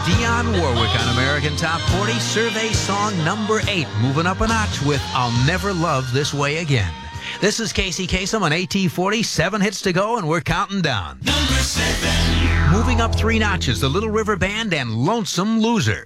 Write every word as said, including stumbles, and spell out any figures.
Dionne Warwick on American Top forty. Survey song number eight. Moving up a notch with I'll Never Love This Way Again. This is Casey Kasem on A T forty. Seven hits to go, and we're counting down. Number seven. Moving up three notches, the Little River Band and Lonesome Loser.